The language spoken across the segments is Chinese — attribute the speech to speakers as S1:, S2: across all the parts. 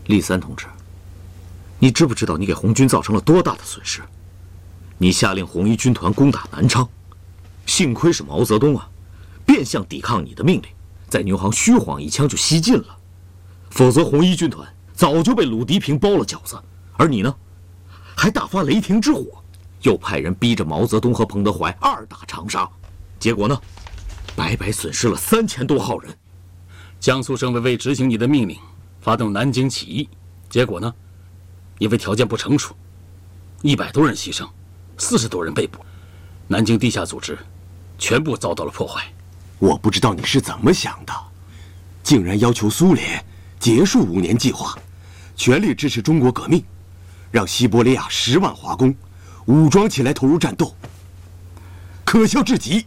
S1: 立三同志，你知不知道你给红军造成了多大的损失？你下令红一军团攻打南昌，幸亏是毛泽东啊，变相抵抗你的命令，在牛行虚晃一枪就西进了，否则红一军团早就被鲁涤平包了饺子。而你呢，还大发雷霆之火，又派人逼着毛泽东和彭德怀二打长沙，结果呢，白白损失了3000多号人。
S2: 江苏省委为执行你的命令，发动南京起义，结果呢，因为条件不成熟，100多人牺牲，40多人被捕，南京地下组织全部遭到了破坏。
S3: 我不知道你是怎么想的，竟然要求苏联结束5年计划，全力支持中国革命，让西伯利亚10万华工武装起来投入战斗，可笑至极。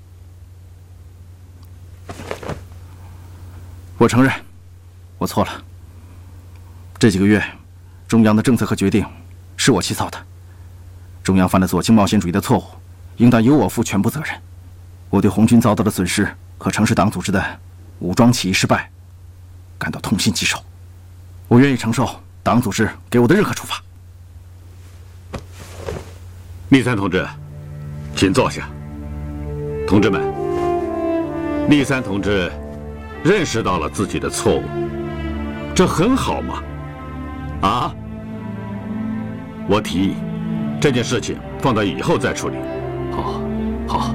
S4: 我承认，我错了。这几个月，中央的政策和决定是我起草的，中央犯了左倾冒险主义的错误，应当由我负全部责任。我对红军遭到的损失和城市党组织的武装起义失败感到痛心疾首，我愿意承受党组织给我的任何处罚。
S5: 立三同志，请坐下。同志们，立三同志认识到了自己的错误，这很好嘛。啊，我提议这件事情放到以后再处理。
S1: 好。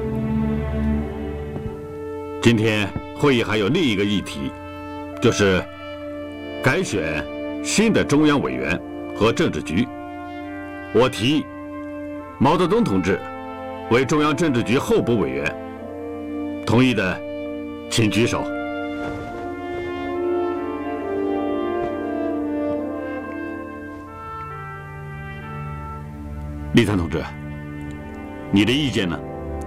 S5: 今天会议还有另一个议题，就是改选新的中央委员和政治局。我提议毛泽东同志为中央政治局候补委员，同意的请举手。立三同志，你的意见呢？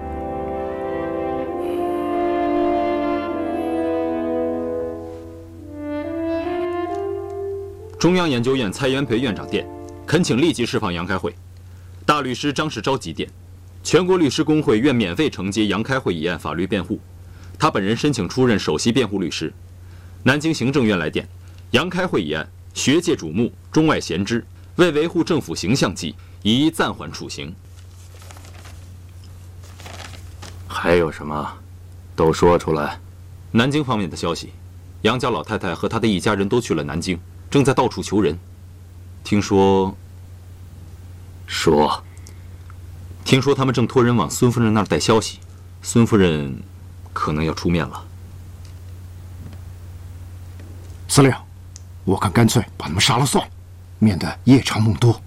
S6: 中央研究院蔡元培院长电，恳请立即释放杨开慧。大律师张世钊急电，全国律师工会愿免费承接杨开慧一案法律辩护，他本人申请出任首席辩护律师。南京行政院来电，杨开慧一案学界瞩目，中外咸知，为维护政府形象计，宜暂缓处刑。
S1: 还有什么？都说出来。
S6: 南京方面的消息，杨家老太太和她的一家人都去了南京，正在到处求人。听说他们正托人往孙夫人那儿带消息，孙夫人可能要出面了。
S7: 司令，我看干脆把他们杀了算了，免得夜长梦多。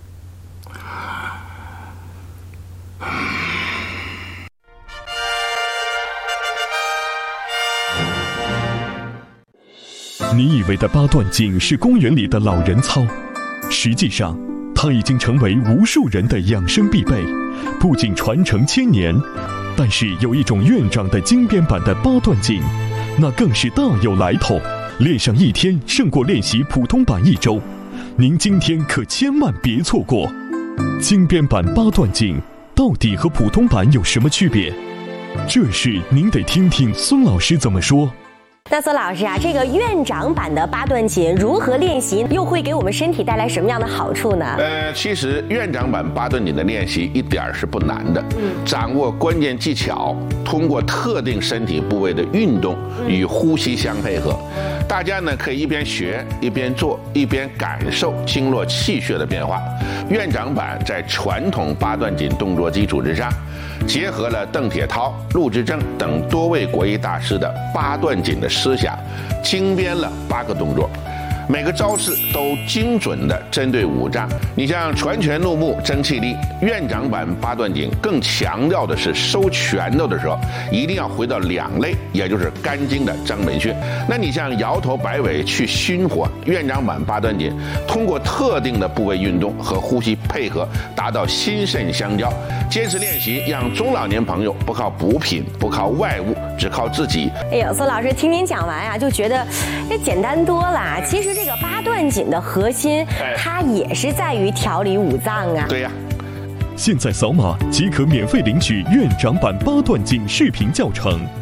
S8: 你以为的八段锦是公园里的老人操，实际上它已经成为无数人的养生必备，不仅传承1000年，但是有一种院长的精编版的八段锦，那更是大有来头，练上1天胜过练习普通版1周，您今天可千万别错过。精编版八段锦到底和普通版有什么区别？这事您得听听孙老师怎么说。
S9: 那孙老师啊，这个院长版的八段锦如何练习，又会给我们身体带来什么样的好处呢？
S10: 其实院长版八段锦的练习一点是不难的，掌握关键技巧，通过特定身体部位的运动与呼吸相配合，大家呢可以一边学一边做，一边感受经络气血的变化。院长版在传统八段锦动作基础之上，结合了邓铁涛、陆之正等多位国医大师的八段锦的思想，精编了8个动作，每个招式都精准地针对五脏。你像拳拳怒目争气力，院长版八段锦更强调的是收拳头的时候一定要回到2肋，也就是肝经的张门穴。那你像摇头摆尾去熏火，院长版八段锦通过特定的部位运动和呼吸配合，达到心肾相交。坚持练习，让中老年朋友不靠补品，不靠外物，只靠自己。
S9: 哎呦，孙老师听您讲完啊，就觉得这简单多了。其实这个八段锦的核心，它也是在于调理五脏啊。
S10: 对呀。
S8: 现在扫码即可免费领取院长版八段锦视频教程。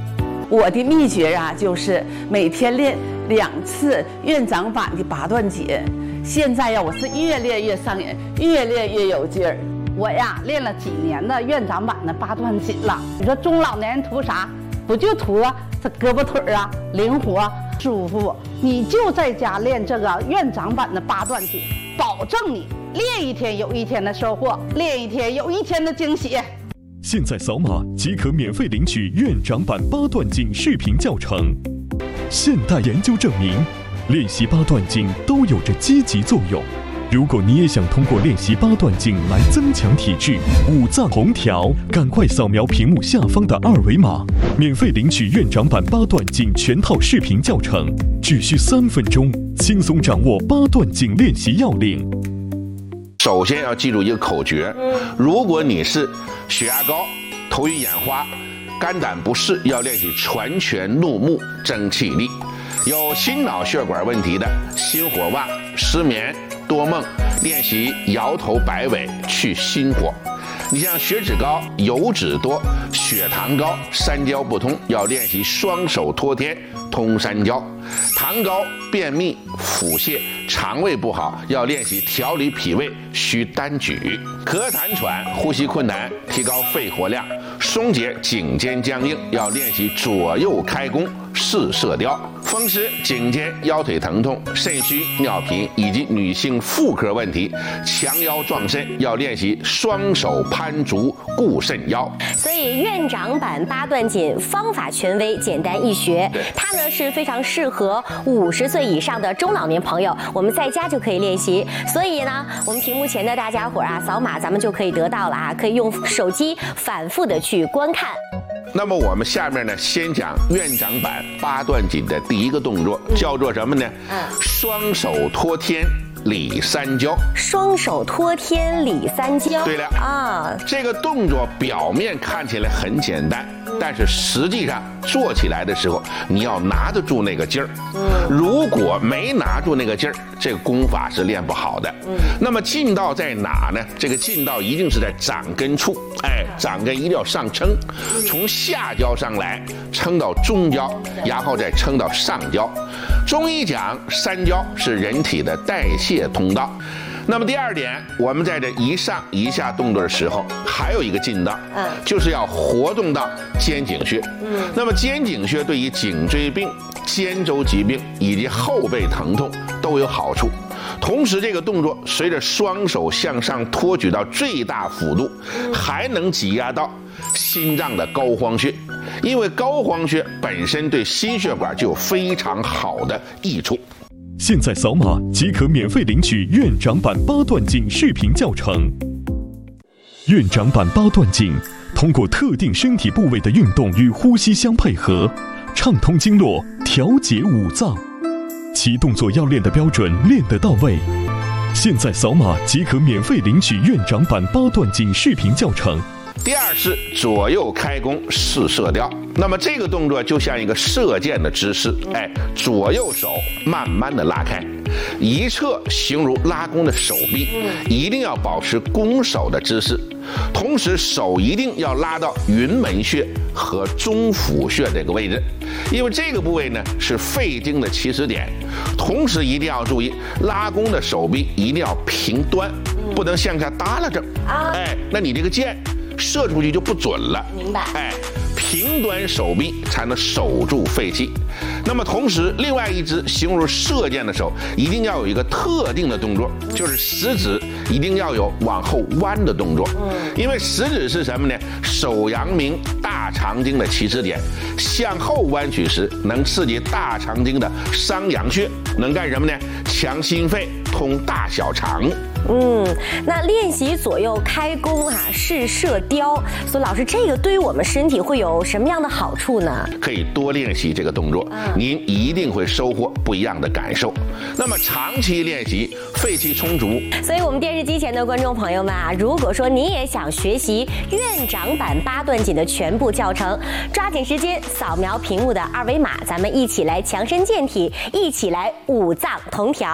S11: 我的秘诀啊，就是每天练2次院长版的八段锦。现在呀，我是越练越上瘾，越练越有劲儿。我呀，练了几年的院长版的八段锦了。你说中老年人图啥？不就图这胳膊腿啊灵活舒服？你就在家练这个院长版的八段锦，保证你练一天有一天的收获，练一天有一天的惊喜。
S8: 现在扫码即可免费领取院长版八段锦视频教程。现代研究证明，练习八段锦都有着积极作用。如果你也想通过练习八段锦来增强体质、五脏同调，赶快扫描屏幕下方的2维码，免费领取院长版八段锦全套视频教程，只需3分钟，轻松掌握八段锦练习要领。
S10: 首先要记住一个口诀，如果你是血压高、头晕眼花、肝胆不适，要练习全拳怒目争气力；有心脑血管问题的，心火旺、失眠、多梦，练习摇头摆尾去心火。你像血脂高、油脂多、血糖高、三焦不通，要练习双手托天通三焦；糖高、便秘、腹泻、肠胃不好，要练习调理脾胃需单举；咳痰喘、呼吸困难，提高肺活量；松解颈肩僵硬，要练习左右开弓试射雕；风湿、颈肩、腰腿疼痛、肾虚、尿频以及女性妇科问题，强腰壮肾，要练习双手攀竹固肾腰。
S9: 所以院长版八段锦方法权威，简单易学，它呢是非常适合50岁以上的中老年朋友，我们在家就可以练习。所以呢，我们屏幕前的大家伙啊，扫码咱们就可以得到了啊，可以用手机反复的去观看。
S10: 那么我们下面呢，先讲院长版八段锦的第一个动作，叫做什么呢？双手托天理三焦。
S9: 双手托天理三焦。
S10: 对了啊，这个动作表面看起来很简单，但是实际上做起来的时候，你要拿得住那个劲儿。如果没拿住那个劲儿，这个功法是练不好的。那么劲道在哪呢？这个劲道一定是在掌根处，掌根一定要上撑，从下焦上来，撑到中焦，然后再撑到上焦。中医讲三焦是人体的代谢通道。那么第二点，我们在这一上一下动作的时候，还有一个劲道，就是要活动到肩颈穴。那么肩颈穴对于颈椎病、肩周疾病以及后背疼痛都有好处。同时，这个动作随着双手向上托举到最大幅度，还能挤压到心脏的膏肓穴，因为膏肓穴本身对心血管就有非常好的益处。
S8: 现在扫码即可免费领取院长版八段锦视频教程。院长版八段锦通过特定身体部位的运动与呼吸相配合，畅通经络，调节五脏，其动作要练得标准，练得到位。现在扫码即可免费领取院长版八段锦视频教程。
S10: 第二是左右开弓试射雕。那么这个动作就像一个射箭的姿势，左右手慢慢的拉开，一侧形如拉弓的手臂，一定要保持弓手的姿势，同时手一定要拉到云门穴和中府穴这个位置，因为这个部位呢是肺经的起始点。同时一定要注意，拉弓的手臂一定要平端，不能向下耷拉着，那你这个箭射出去就不准了。
S9: 明白。
S10: 平端手臂才能守住肺气。那么同时，另外一只形如射箭的手，一定要有一个特定的动作，就是食指一定要有往后弯的动作。因为食指是什么呢？手阳明大肠经的起始点，向后弯曲时能刺激大肠经的商阳穴，能干什么呢？强心肺，通大小肠。
S9: 那练习左右开弓试射雕，所以老师，这个对于我们身体会有什么样的好处呢？
S10: 可以多练习这个动作，您一定会收获不一样的感受。那么长期练习，肺气充足。
S9: 所以我们电视机前的观众朋友们如果说你也想学习院长版八段锦的全部教程，抓紧时间扫描屏幕的2维码，咱们一起来强身健体，一起来五脏同调。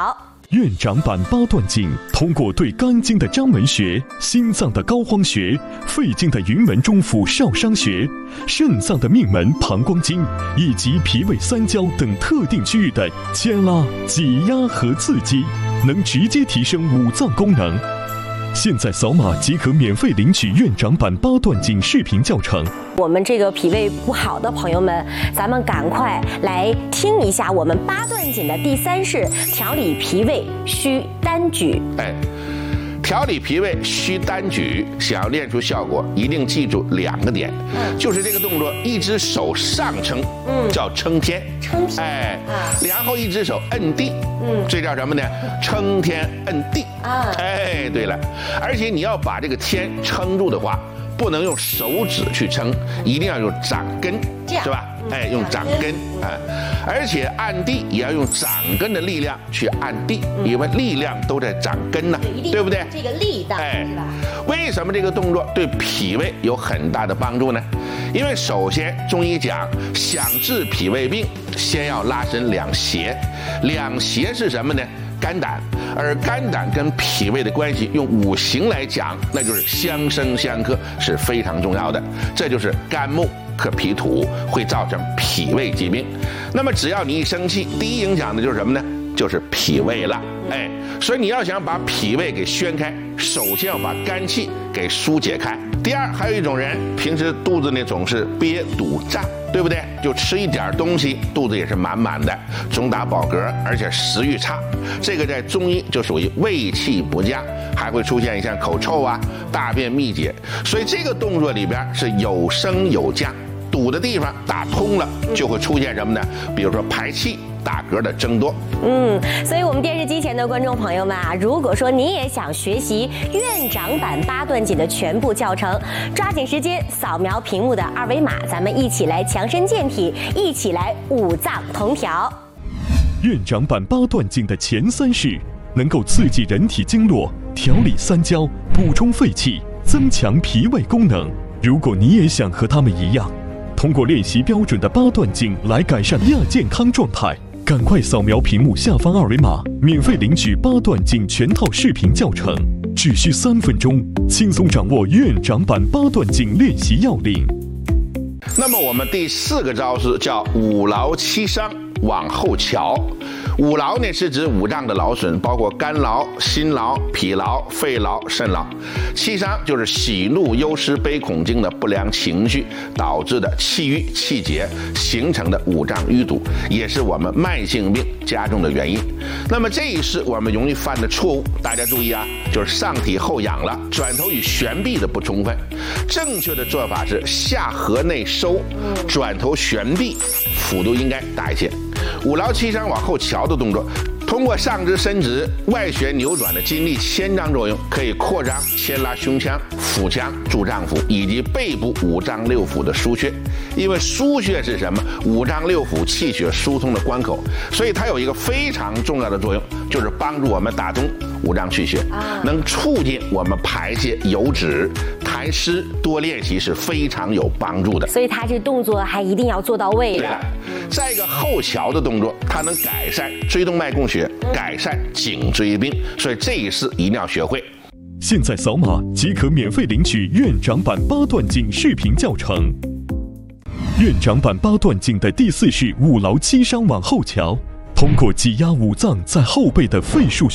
S8: 院长版八段锦通过对肝经的章门穴、心脏的膏肓穴、肺经的云门中府少商穴、肾脏的命门膀胱经以及脾胃三焦等特定区域的牵拉、挤压和刺激，能直接提升五脏功能。现在扫码即可免费领取院长版八段锦视频教程。
S9: 我们这个脾胃不好的朋友们，咱们赶快来听一下我们八段锦的第3式：调理脾胃需单举。
S10: 调理脾胃需单举，想要练出效果，一定记住2个点，就是这个动作，一只手上撑，叫撑天，然后一只手摁地，这叫什么呢？撑天摁地。对了，而且你要把这个天撑住的话，不能用手指去撑，一定要用掌根，是吧？用掌根而且按地也要用掌根的力量去按地，因为力量都在掌根呢，对不对？
S9: 这个力道，
S10: 为什么这个动作对脾胃有很大的帮助呢？因为首先中医讲，想治脾胃病，先要拉伸两胁，两胁是什么呢？肝胆，而肝胆跟脾胃的关系，用五行来讲，那就是相生相克，是非常重要的。这就是肝木克脾土，会造成脾胃疾病。那么只要你一生气，第一影响的就是什么呢？就是脾胃了。所以你要想把脾胃给宣开，首先要把肝气给疏解开。第二，还有一种人平时肚子呢总是憋堵胀，对不对？就吃一点东西，肚子也是满满的，总打饱嗝，而且食欲差。这个在中医就属于胃气不佳，还会出现像口臭啊、大便秘结。所以这个动作里边是有升有降，堵的地方打通了，就会出现什么呢？比如说排气、打嗝的增多。
S9: 所以我们电视机前的观众朋友们啊，如果说你也想学习院长版八段锦的全部教程，抓紧时间扫描屏幕的2维码，咱们一起来强身健体，一起来五脏同调。
S8: 院长版八段锦的前3式能够刺激人体经络，调理三焦，补充肺气，增强脾胃功能。如果你也想和他们一样，通过练习标准的八段锦来改善亚健康状态，赶快扫描屏幕下方2维码，免费领取八段锦全套视频教程，只需3分钟，轻松掌握院长版八段锦练习要领。
S10: 那么我们第4个招式叫五劳七伤往后瞧。五劳呢是指五脏的劳损，包括肝劳、心劳、脾劳、肺劳、肾劳。七伤就是喜怒忧思悲恐惊的不良情绪导致的气郁气结形成的五脏淤堵，也是我们慢性病加重的原因。那么这一式我们容易犯的错误，大家注意啊，就是上体后仰了，转头与旋臂的不充分。正确的做法是下颌内收，转头旋臂，幅度应该大一些。五劳七伤往后瞧的动作，通过上肢伸直、外旋扭转的筋力牵张作用，可以扩张牵拉胸腔、腹腔、柱脏腑以及背部五脏六腑的腧穴。因为腧穴是什么？五脏六腑气血疏通的关口，所以它有一个非常重要的作用，就是帮助我们打通五脏气血，能促进我们排泄油脂。痰湿多练习是非常有帮助的。
S9: 所以它这动作还一定要做到位。
S10: 对了，再一个后桥的动作，它能改善椎动脉供血，改善颈椎病，所以这一式一定要学会。
S8: 现在扫码即可免费领取院长版八段锦视频教程。院长版八段锦的第4式五劳七伤往后瞧，通过挤压五脏在后背的肺腧